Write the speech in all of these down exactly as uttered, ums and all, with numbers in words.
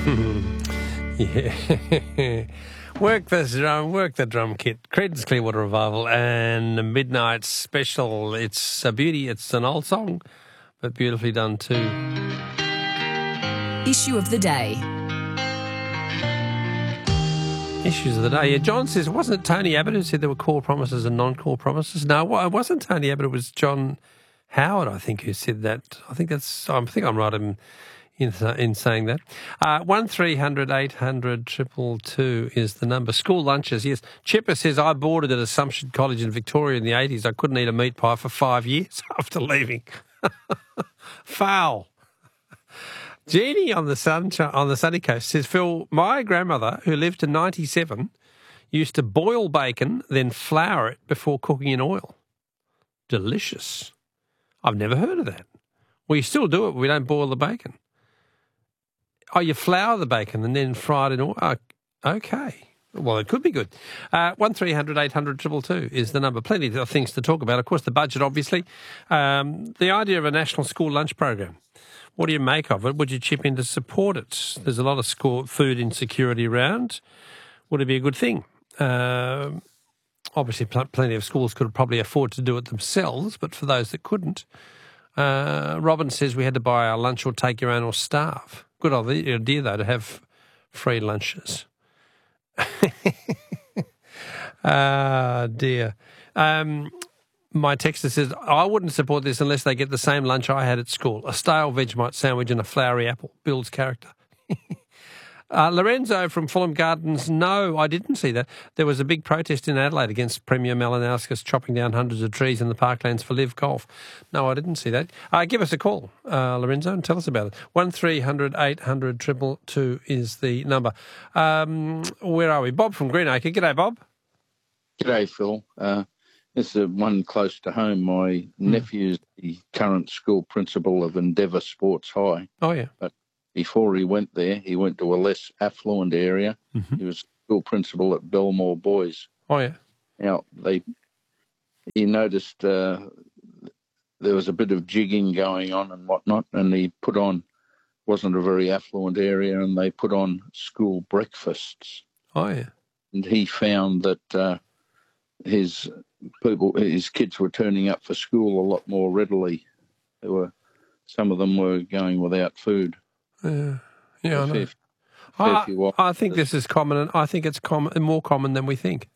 Yeah. Work the drum, work the drum kit. Creedence Clearwater Revival and the Midnight Special. It's a beauty. It's an old song, but beautifully done too. Issue of the day. Issues of the day. Yeah, John says, wasn't it Tony Abbott who said there were core promises and non-core promises? No, it wasn't Tony Abbott. It was John Howard, I think, who said that. I think that's. I think I'm right in in, in saying that. Uh, one three hundred eight hundred triple two is the number. School lunches. Yes, Chipper says I boarded at Assumption College in Victoria in the eighties. I couldn't eat a meat pie for five years after leaving. Foul. Jeannie on the sun on the sunny coast says, Phil, my grandmother, who lived to ninety-seven, used to boil bacon, then flour it before cooking in oil. Delicious. I've never heard of that. We still do it, but we don't boil the bacon. Oh, you flour the bacon and then fry it in oil? Oh, okay. Well, it could be good. Uh, one three hundred eight hundred two two two is the number. Plenty of things to talk about. Of course, the budget, obviously. Um, the idea of a national school lunch program. What do you make of it? Would you chip in to support it? There's a lot of school food insecurity around. Would it be a good thing? Uh, obviously, pl- plenty of schools could probably afford to do it themselves, but for those that couldn't, uh, Robin says we had to buy our lunch or take your own or starve. Good idea, though, to have free lunches. Ah, dear. Um, my texter says, I wouldn't support this unless they get the same lunch I had at school. A stale Vegemite sandwich and a floury apple builds character. uh, Lorenzo from Fulham Gardens, no, I didn't see that. There was a big protest in Adelaide against Premier Malinowskis chopping down hundreds of trees in the parklands for live golf. No, I didn't see that. Uh, give us a call, uh, Lorenzo, and tell us about it. one three hundred eight hundred two two two is the number. Um, where are we? Bob from Greenacre. G'day, Bob. G'day, Phil. Uh, this is one close to home. My mm. nephew's the current school principal of Endeavour Sports High. Oh, yeah. But before he went there, he went to a less affluent area. Mm-hmm. He was school principal at Belmore Boys. Oh, yeah. Now, they he noticed uh, there was a bit of jigging going on and whatnot, and he put on, wasn't a very affluent area, and they put on school breakfasts. Oh, yeah. And he found that uh, his people, his kids were turning up for school a lot more readily. There were some of them were going without food. Yeah, yeah, I know. Fair, I, fair I think this is common, and I think it's common, more common than we think.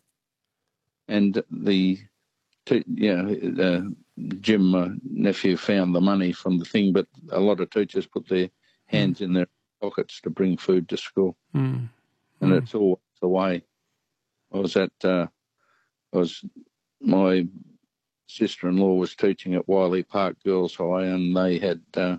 And the, yeah, uh, Jim, uh, nephew, found the money from the thing, but a lot of teachers put their hands mm. in their pockets to bring food to school, mm. and mm. it's all the way. I was at, uh, I was, my sister-in-law was teaching at Wiley Park Girls High, and they had uh,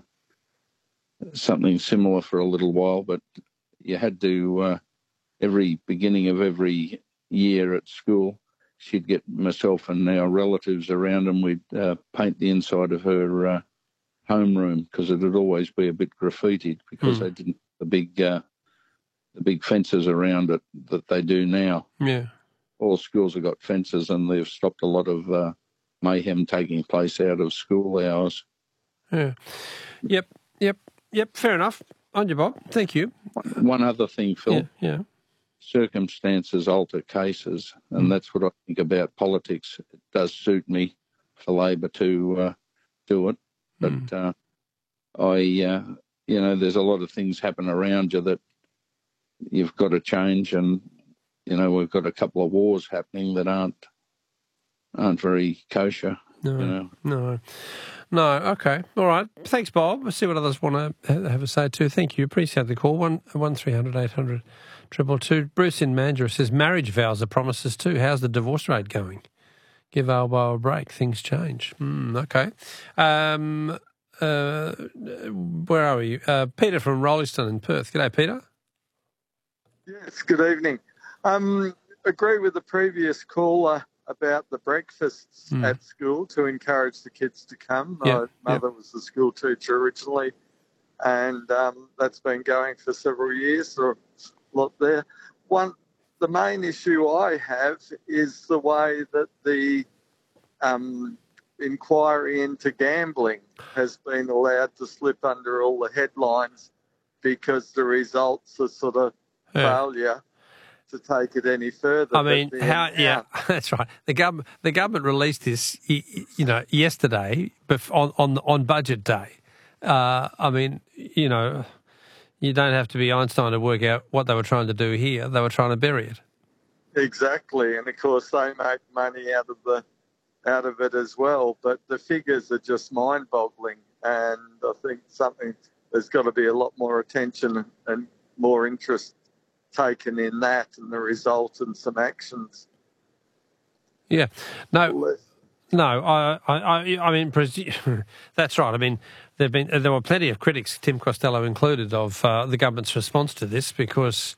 something similar for a little while, but you had to, uh, every beginning of every year at school, she'd get myself and our relatives around, and we'd uh, paint the inside of her uh, homeroom, because it'd always be a bit graffitied, because mm. they didn't the big uh, the big fences around it that they do now. Yeah, all schools have got fences, and they've stopped a lot of uh, mayhem taking place out of school hours. Yeah. Yep. Yep. Yep. Fair enough. On you, Bob. Thank you. One other thing, Phil. Yeah. yeah. Circumstances alter cases, and mm. that's what I think about politics. It does suit me for Labor to uh, do it, but mm. uh, I, uh, you know, there's a lot of things happen around you that you've got to change, and you know, we've got a couple of wars happening that aren't aren't very kosher. No, you know? no, no. Okay, all right. Thanks, Bob. We'll see what others want to have a say too. Thank you. Appreciate the call. One one three hundred eight hundred triple two. Bruce in Mandurah says marriage vows are promises too. How's the divorce rate going? Give Albo a break. Things change. Mm, okay. Um, uh, where are we? Uh, Peter from Rolleston in Perth. G'day, Peter. Yes. Good evening. Um, agree with the previous caller about the breakfasts mm. at school to encourage the kids to come. Yeah, My mother yeah. was a school teacher originally, and um, that's been going for several years, so a lot there. One, the main issue I have is the way that the um, inquiry into gambling has been allowed to slip under all the headlines because the results are sort of Yeah. failure to take it any further. I mean, But the how? amount- Yeah, that's right. The government, the government released this, y- y- you know, yesterday, bef- on on on budget day. Uh, I mean, you know, you don't have to be Einstein to work out what they were trying to do here. They were trying to bury it. Exactly, and of course they make money out of the out of it as well. But the figures are just mind-boggling, and I think something there's got to be a lot more attention and more interest taken in that and the result and some actions. Yeah. No. Less. No, I, I, I mean, presu- that's right. I mean, there've been there were plenty of critics, Tim Costello included, of uh, the government's response to this because,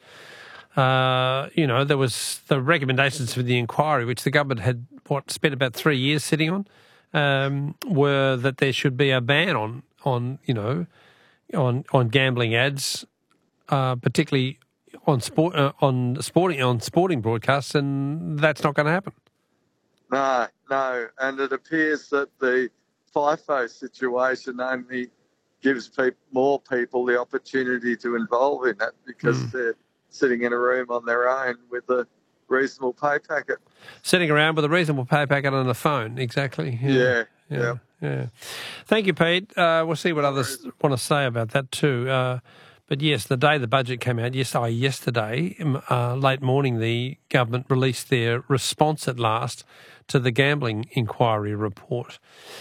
uh, you know, there was the recommendations for the inquiry, which the government had what spent about three years sitting on, um, were that there should be a ban on on you know, on on gambling ads, uh, particularly on sport uh, on sporting on sporting broadcasts, and that's not going to happen. No, no, and it appears that the FIFO situation only gives peop more people the opportunity to involve in it because Mm. they're sitting in a room on their own with a reasonable pay packet. Sitting around with a reasonable pay packet on the phone, exactly. Yeah, yeah. yeah. yeah. Thank you, Pete. Uh, we'll see what others want to say about that too. Uh, but yes, the day the budget came out, yes, oh, yesterday, uh, late morning, the government released their response at last to the gambling inquiry report,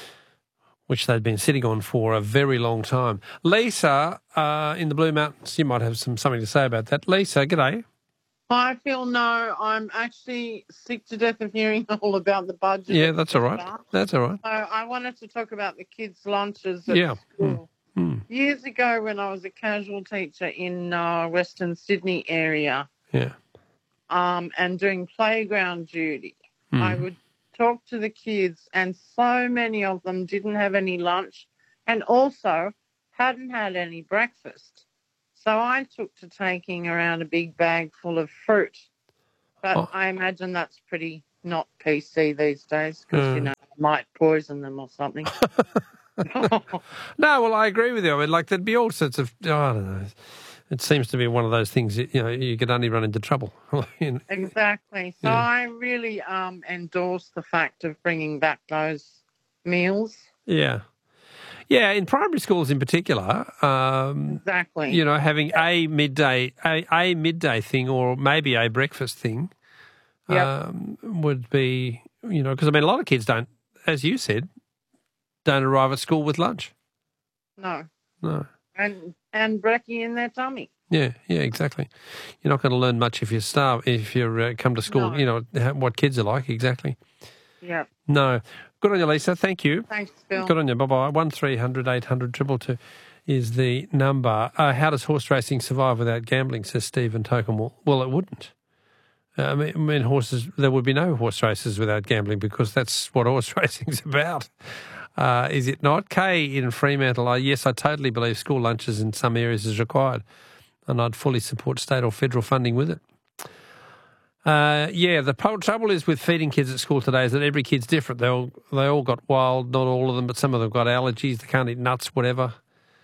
which they'd been sitting on for a very long time. Lisa, uh, in the Blue Mountains, you might have some something to say about that. Lisa, g'day. Hi, Phil. No, I'm actually sick to death of hearing all about the budget. Yeah, that's all right. That's all right. So I wanted to talk about the kids' lunches at Yeah. school. Mm. Years ago, when I was a casual teacher in uh, Western Sydney area, Yeah. um, and doing playground duty, Mm. I would talk to the kids, and so many of them didn't have any lunch, and also hadn't had any breakfast. So I took to taking around a big bag full of fruit. But Oh. I imagine that's pretty not P C these days because, Mm. you know, it might poison them or something. No, well, I agree with you. I mean, like, there'd be all sorts of, oh, I don't know. It seems to be one of those things, that, you know, you could only run into trouble. You know. Exactly. So Yeah. I really um, endorse the fact of bringing back those meals. Yeah. Yeah, in primary schools in particular, um, Exactly. you know, having a midday, a, a midday thing or maybe a breakfast thing Yep. um, would be, you know, because, I mean, a lot of kids don't, as you said, don't arrive at school with lunch. No. No. And and brekkie in their tummy. Yeah, yeah, exactly. You're not going to learn much if you starve, if you uh, come to school, No. you know, how- what kids are like, exactly. Yeah. No. Good on you, Lisa. Thank you. Thanks, Phil. Good on you. Bye-bye. one three hundred eight hundred two two two is the number. Uh, how does horse racing survive without gambling, says Stephen Tokemall. Well, it wouldn't. Uh, I, mean, I mean, horses, there would be no horse races without gambling because that's what horse racing's about. Uh, is it not? Kay in Fremantle, uh, yes, I totally believe school lunches in some areas is required and I'd fully support state or federal funding with it. Uh, yeah, the po- trouble is with feeding kids at school today is that every kid's different. They all they all got wild, not all of them, but some of them got allergies. They can't eat nuts, whatever.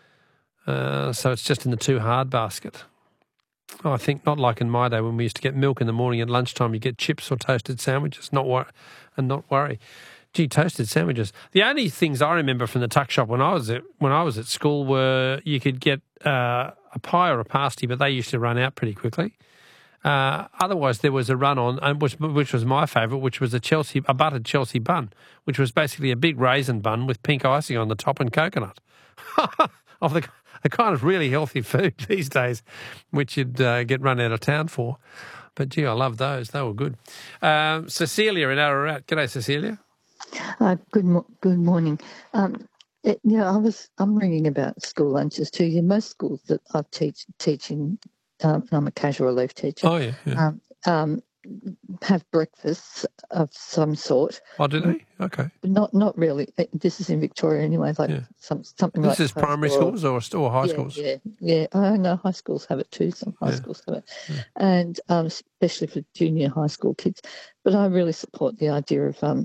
Uh, so it's just in the too hard basket. I think not like in my day when we used to get milk in the morning at lunchtime. You get chips or toasted sandwiches, not wor- and not worry. Gee, toasted sandwiches. The only things I remember from the tuck shop when I was at when I was at school were you could get uh, a pie or a pasty, but they used to run out pretty quickly. Uh, otherwise, there was a run on, and which, which was my favourite, which was a Chelsea, a buttered Chelsea bun, which was basically a big raisin bun with pink icing on the top and coconut. Of the, the kind of really healthy food these days, which you'd uh, get run out of town for. But gee, I love those; they were good. Um, Cecilia in Ararat, g'day, Cecilia. Uh, good mo- good morning. Um, it, you know, I was I'm ringing about school lunches too. Yeah, most schools that I teach teaching, um, I'm a casual relief teacher. Oh yeah, yeah. Um, um, have breakfasts of some sort. Oh, do they? Okay. Not not really. This is in Victoria anyway. Like Yeah. some something This like is primary toast or- schools or, or high yeah, schools? Yeah, yeah. I know high schools have it too. Some high Yeah. schools have it, Yeah. and um, especially for junior high school kids. But I really support the idea of um,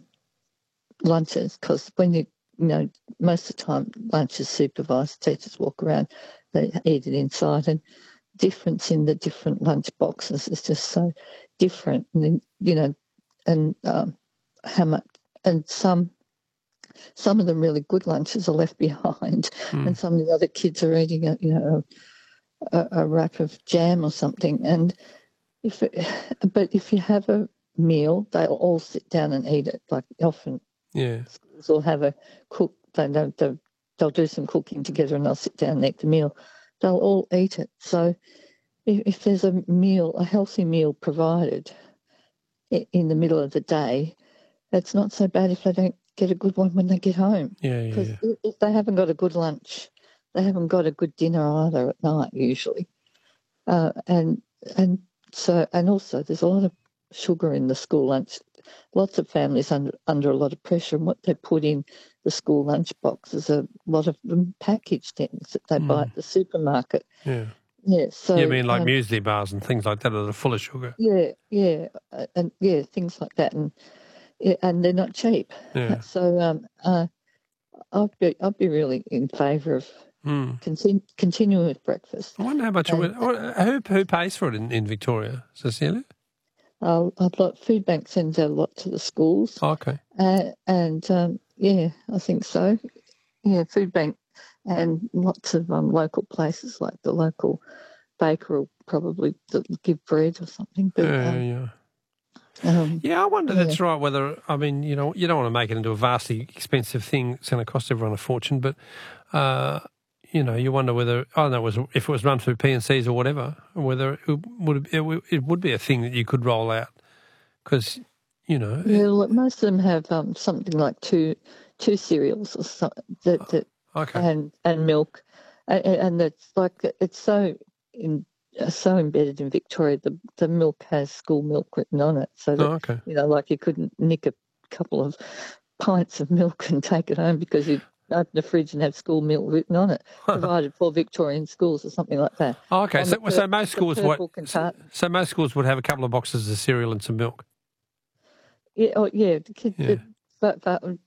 lunches because when you you know most of the time lunch is supervised. Teachers walk around, they eat it inside, and difference in the different lunch boxes is just so different. And then, you know, and um, how much, and some some of them really good lunches are left behind, Mm. and some of the other kids are eating a you know a, a wrap of jam or something. And if it, but if you have a meal, they'll all sit down and eat it. Like often Yeah. schools will have a cook. They don't. They'll, they'll do some cooking together, and they'll sit down and eat the meal. They'll all eat it. So if, if there's a meal, a healthy meal provided i- in the middle of the day, it's not so bad if they don't get a good one when they get home. Yeah, yeah, Because yeah. if they haven't got a good lunch, they haven't got a good dinner either at night usually. Uh, and and so and also there's a lot of sugar in the school lunch. Lots of families under under a lot of pressure, and what they put in the school lunch box is a lot of them packaged things that they buy Mm. at the supermarket. Yeah. Yeah, so You mean like um, muesli bars and things like that that are full of sugar? yeah, yeah, uh, and yeah, things like that, and yeah, and they're not cheap. Yeah. So um, uh, I'd be I'd be really in favour of Mm. continu- continuing with breakfast. I wonder how much it And would, who, who pays for it in, in Victoria, Cecilia? uh, I'd like Food Bank sends out a lot to the schools, Oh, okay. uh, and um, yeah, I think so. Yeah, Food Bank and lots of um, local places like the local baker will probably give bread or something. But Yeah, um, yeah. um, Yeah, I wonder yeah. that's right. Whether, I mean, you know, you don't want to make it into a vastly expensive thing. It's going to cost everyone a fortune. But, uh, you know, you wonder whether, I don't know, was if it was run through P and Cs or whatever, whether it would, it would, it would be a thing that you could roll out. Because, you know. Yeah, look, most of them have um, something like two two cereals or something that, that Okay. and and milk, and, and it's like it's so in uh, so embedded in Victoria. The the milk has school milk written on it, so that Oh, okay. you know, like you couldn't nick a couple of pints of milk and take it home because you open the fridge and have school milk written on it, provided for Victorian schools or something like that. Oh, okay. On So, the pur- so most the schools, what? purple So, carton. so most schools would have a couple of boxes of cereal and some milk. Yeah, oh, yeah, the kid, Yeah. the, but, but